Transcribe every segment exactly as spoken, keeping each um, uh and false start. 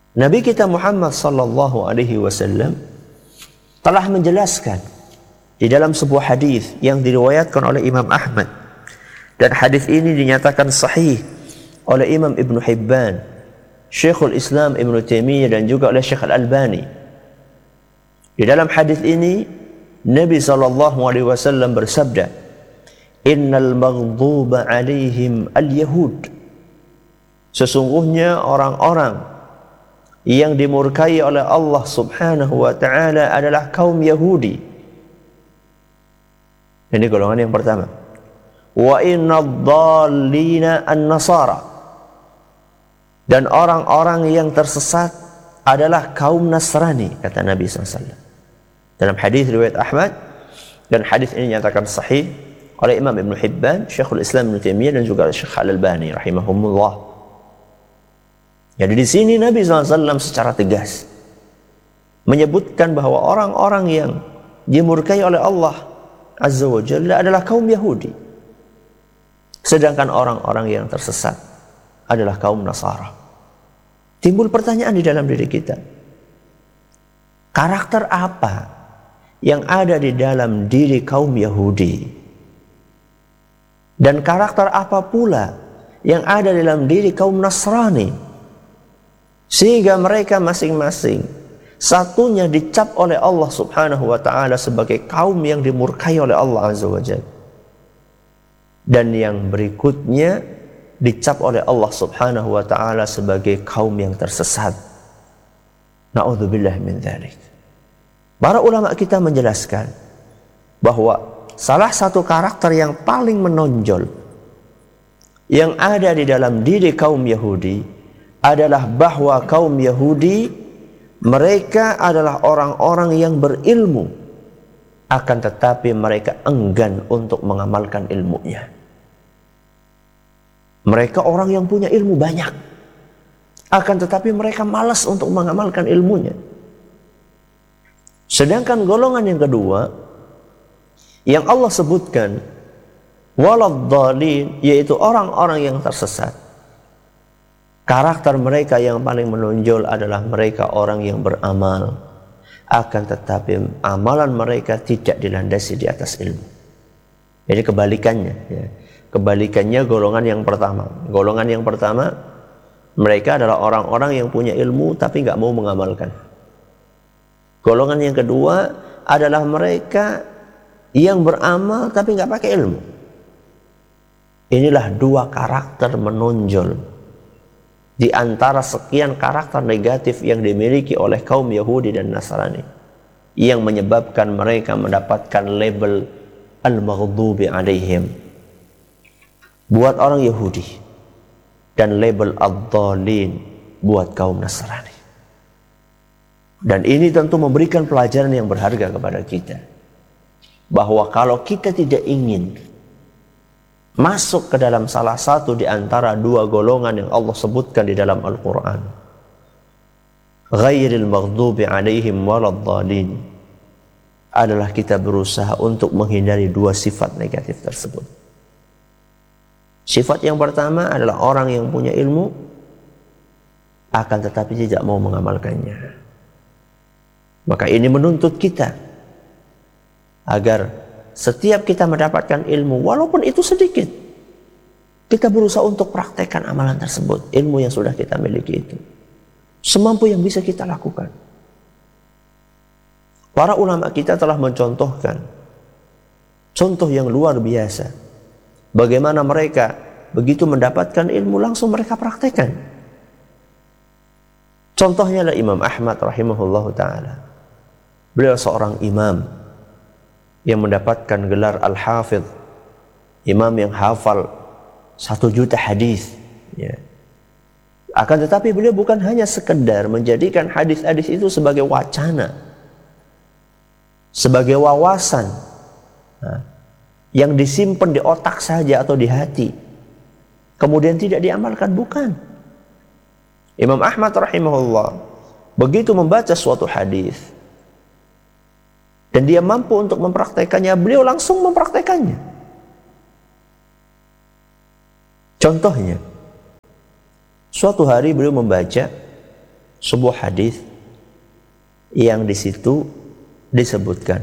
Nabi kita Muhammad sallallahu alaihi wasallam telah menjelaskan di dalam sebuah hadis yang diriwayatkan oleh Imam Ahmad, dan hadis ini dinyatakan sahih oleh Imam Ibn Hibban, Syekhul Islam Ibn Taimiyah, dan juga oleh Syekh Al-Albani. Di dalam hadis ini Nabi sallallahu alaihi wasallam bersabda, "Innal maghduba alaihim al-yahud." Sesungguhnya orang-orang yang dimurkai oleh Allah Subhanahu wa taala adalah kaum Yahudi. Ini golongan yang pertama. Wa innadh-dhallina an-nasara. Dan orang-orang yang tersesat adalah kaum Nasrani, kata Nabi sallallahu alaihi wasallam. Dalam hadis riwayat Ahmad, dan hadis ini dinyatakan sahih oleh Imam Ibn Hibban, Syekhul Islam Ibn Taimiyah, dan juga Syekh Al-Albani rahimahumullah. Jadi di sini Nabi sallallahu alaihi wasallam secara tegas menyebutkan bahwa orang-orang yang dimurkai oleh Allah Azza wa Jalla adalah kaum Yahudi. Sedangkan orang-orang yang tersesat adalah kaum Nasara. Timbul pertanyaan di dalam diri kita. Karakter apa yang ada di dalam diri kaum Yahudi? Dan karakter apa pula yang ada di dalam diri kaum Nasrani? Sehingga mereka masing-masing, satunya dicap oleh Allah Subhanahu wa taala sebagai kaum yang dimurkai oleh Allah Azza wa Jalla, dan yang berikutnya dicap oleh Allah Subhanahu wa taala sebagai kaum yang tersesat. Na'udzubillah min dzalik. Para ulama kita menjelaskan bahwa salah satu karakter yang paling menonjol yang ada di dalam diri kaum Yahudi adalah bahwa kaum Yahudi mereka adalah orang-orang yang berilmu, akan tetapi mereka enggan untuk mengamalkan ilmunya. Mereka orang yang punya ilmu banyak, akan tetapi mereka malas untuk mengamalkan ilmunya. Sedangkan golongan yang kedua yang Allah sebutkan, waladhdallin, yaitu orang-orang yang tersesat, karakter mereka yang paling menonjol adalah mereka orang yang beramal, akan tetapi amalan mereka tidak dilandasi di atas ilmu. Jadi kebalikannya, ya. Kebalikannya golongan yang pertama. Golongan yang pertama, mereka adalah orang-orang yang punya ilmu tapi nggak mau mengamalkan. Golongan yang kedua adalah mereka yang beramal tapi nggak pakai ilmu. Inilah dua karakter menonjol di antara sekian karakter negatif yang dimiliki oleh kaum Yahudi dan Nasrani, yang menyebabkan mereka mendapatkan label al-maghdubi alaihim buat orang Yahudi, dan label ad-dhalin buat kaum Nasrani. Dan ini tentu memberikan pelajaran yang berharga kepada kita, bahwa kalau kita tidak ingin masuk ke dalam salah satu di antara dua golongan yang Allah sebutkan di dalam Al-Quran, ghairil maghdubi alaihim waladhdallin, adalah kita berusaha untuk menghindari dua sifat negatif tersebut. Sifat yang pertama adalah orang yang punya ilmu akan tetapi tidak mau mengamalkannya. Maka ini menuntut kita agar setiap kita mendapatkan ilmu, walaupun itu sedikit, kita berusaha untuk praktekkan amalan tersebut, ilmu yang sudah kita miliki itu, semampu yang bisa kita lakukan. Para ulama kita telah mencontohkan contoh yang luar biasa, bagaimana mereka begitu mendapatkan ilmu langsung mereka praktekkan. Contohnya adalah Imam Ahmad rahimahullahu ta'ala. Beliau seorang imam yang mendapatkan gelar Al-Hafidh, imam yang hafal satu juta hadis, ya. Akan tetapi beliau bukan hanya sekedar menjadikan hadis-hadis itu sebagai wacana, sebagai wawasan, nah, yang disimpan di otak saja atau di hati, kemudian tidak diamalkan, bukan. Imam Ahmad rahimahullah begitu membaca suatu hadis dan dia mampu untuk mempraktekannya, beliau langsung mempraktekannya. Contohnya, suatu hari beliau membaca sebuah hadis yang di situ disebutkan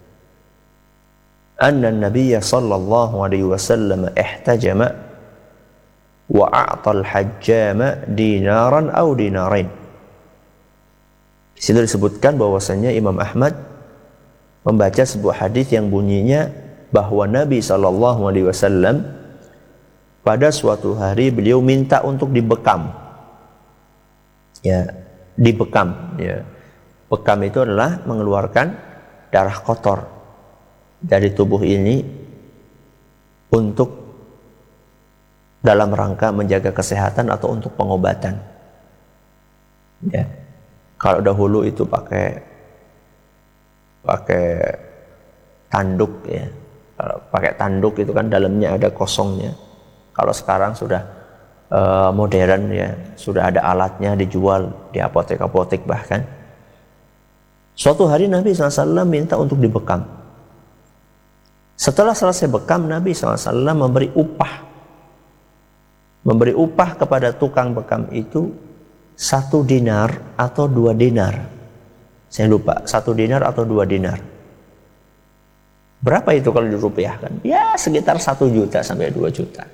anna Nabiya sallallahu alaihi wasallam ihtajama wa a'tal hajjama dinaran aw dinarain. Di situ disebutkan bahwasanya Imam Ahmad membaca sebuah hadis yang bunyinya bahwa Nabi sallallahu alaihi wasallam pada suatu hari beliau minta untuk dibekam. Ya, dibekam, ya. Bekam itu adalah mengeluarkan darah kotor dari tubuh ini untuk dalam rangka menjaga kesehatan atau untuk pengobatan. Ya. Kalau dahulu itu pakai pakai tanduk, ya. Kalau pakai tanduk itu kan dalamnya ada kosongnya. Kalau sekarang sudah uh, modern, ya, sudah ada alatnya dijual di apotek-apotek bahkan. Suatu hari Nabi shallallahu alaihi wasallam minta untuk dibekam. Setelah selesai bekam, Nabi shallallahu alaihi wasallam memberi upah. Memberi upah kepada tukang bekam itu satu dinar atau dua dinar. Saya lupa, satu dinar atau dua dinar. Berapa itu kalau dirupiahkan? Ya sekitar satu juta sampai dua juta.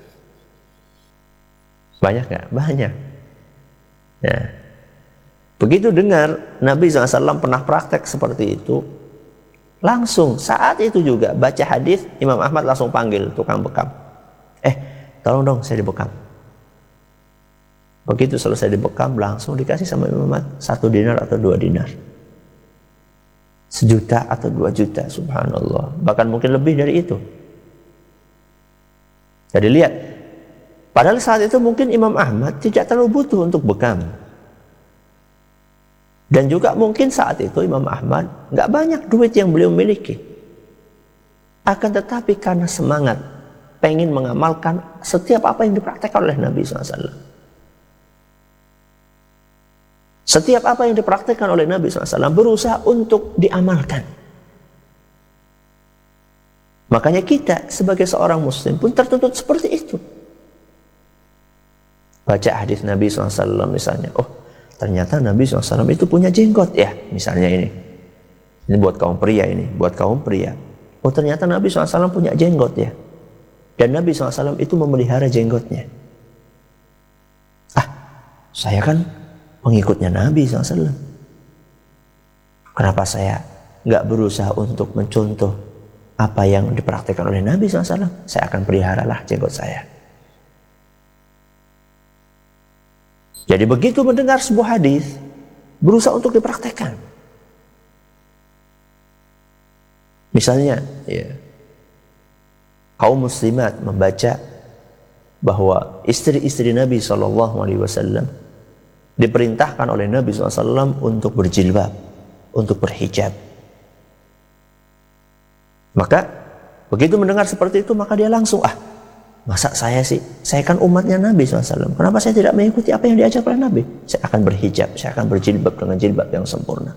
Banyak nggak? Banyak. Nah, begitu dengar Nabi shallallahu alaihi wasallam pernah praktek seperti itu, langsung saat itu juga baca hadis, Imam Ahmad langsung panggil tukang bekam. Eh, tolong dong saya dibekam. Begitu selesai dibekam, langsung dikasih sama Imam Ahmad satu dinar atau dua dinar. Sejuta atau dua juta, subhanallah. Bahkan mungkin lebih dari itu. Jadi lihat, padahal saat itu mungkin Imam Ahmad tidak terlalu butuh untuk bekam. Dan juga mungkin saat itu Imam Ahmad nggak banyak duit yang beliau miliki. Akan tetapi karena semangat pengen mengamalkan setiap apa yang dipraktekkan oleh Nabi shallallahu alaihi wasallam. Setiap apa yang dipraktekkan oleh Nabi shallallahu alaihi wasallam berusaha untuk diamalkan. Makanya kita sebagai seorang muslim pun tertuntut seperti itu. Baca hadis Nabi shallallahu alaihi wasallam misalnya, oh ternyata Nabi shallallahu alaihi wasallam itu punya jenggot ya, misalnya ini. Ini buat kaum pria ini, buat kaum pria. Oh ternyata Nabi shallallahu alaihi wasallam punya jenggot ya. Dan Nabi shallallahu alaihi wasallam itu memelihara jenggotnya. Ah, saya kan pengikutnya Nabi shallallahu alaihi wasallam. Kenapa saya nggak berusaha untuk mencontoh apa yang dipraktikkan oleh Nabi shallallahu alaihi wasallam? Saya akan peliharalah jenggot saya. Jadi begitu mendengar sebuah hadis, berusaha untuk dipraktekkan. Misalnya, ya, kaum muslimat membaca bahwa istri-istri Nabi shallallahu alaihi wasallam diperintahkan oleh Nabi shallallahu alaihi wasallam untuk berjilbab, untuk berhijab. Maka begitu mendengar seperti itu, maka dia langsung, ah, masa saya sih, saya kan umatnya Nabi shallallahu alaihi wasallam. Kenapa saya tidak mengikuti apa yang diajar oleh Nabi? Saya akan berhijab, saya akan berjilbab dengan jilbab yang sempurna.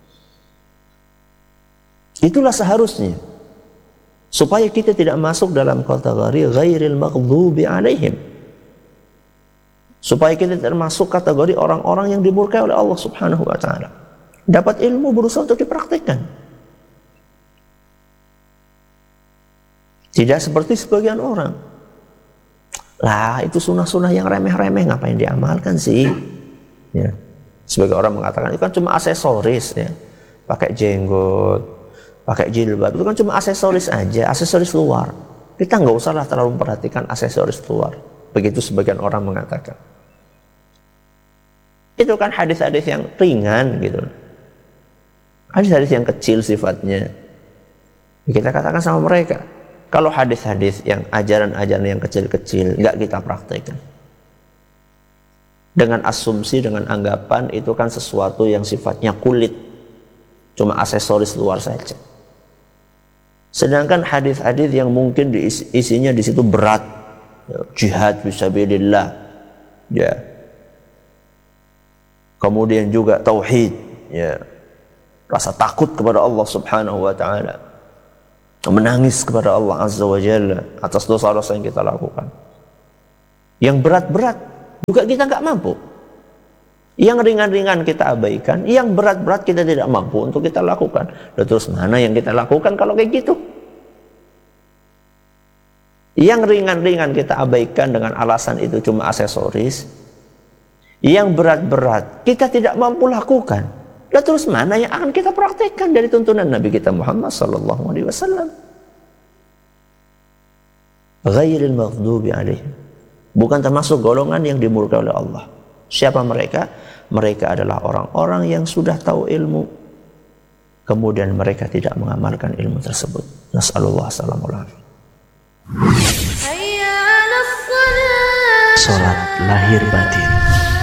Itulah seharusnya, supaya kita tidak masuk dalam kategori ghairil maghdubi alaihim, supaya kita termasuk kategori orang-orang yang dimurkai oleh Allah Subhanahu wa taala. Dapat ilmu, berusaha untuk dipraktikkan. Tidak seperti sebagian orang. Lah, itu sunnah-sunnah yang remeh-remeh, ngapain diamalkan sih? Ya. Sebagai orang mengatakan itu kan cuma aksesoris, ya. Pakai jenggot, pakai jilbab, itu kan cuma aksesoris aja, aksesoris luar. Kita nggak usah lah terlalu memperhatikan aksesoris luar. Begitu sebagian orang mengatakan. Itu kan hadis-hadis yang ringan gitu. Hadis-hadis yang kecil sifatnya. Kita katakan sama mereka, kalau hadis-hadis yang ajaran-ajaran yang kecil-kecil nggak kita praktekkan, dengan asumsi, dengan anggapan itu kan sesuatu yang sifatnya kulit, cuma aksesoris luar saja. Sedangkan hadis-hadis yang mungkin diisi, isinya di situ berat, ya, jihad fisabilillah, ya, kemudian juga tauhid, ya, rasa takut kepada Allah Subhanahu wa taala, menangis kepada Allah Azza wa Jalla atas dosa-dosa yang kita lakukan. Yang berat-berat juga kita nggak mampu. Yang ringan-ringan kita abaikan, yang berat-berat kita tidak mampu untuk kita lakukan. Lalu terus mana yang kita lakukan kalau kayak gitu? Yang ringan-ringan kita abaikan dengan alasan itu cuma aksesoris. Yang berat-berat kita tidak mampu lakukan. Lalu terus mana yang akan kita praktekkan dari tuntunan Nabi kita Muhammad sallallahu alaihi wasallam? Ghairil maghdubi alaihim. Bukan termasuk golongan yang dimurkai oleh Allah. Siapa mereka? Mereka adalah orang-orang yang sudah tahu ilmu, kemudian mereka tidak mengamalkan ilmu tersebut. Nas'alullah salamul alaihi. Salat lahir batin.